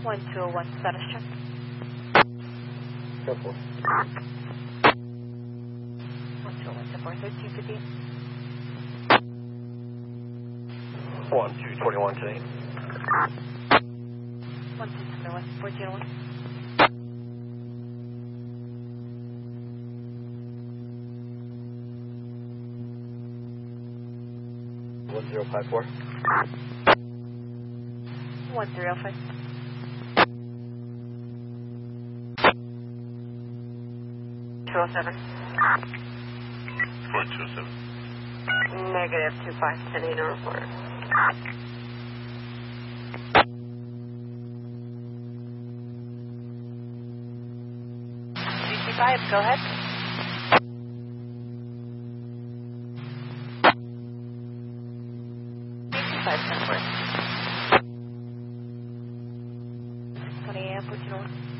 1201 status check. Careful. 1201 to 1358. 1221 to 8. 1201 1401. 1054. 1305. 207. 4207. Negative 2510 report. GC5, go ahead. GC5, 10 4. 620 AM, 1401.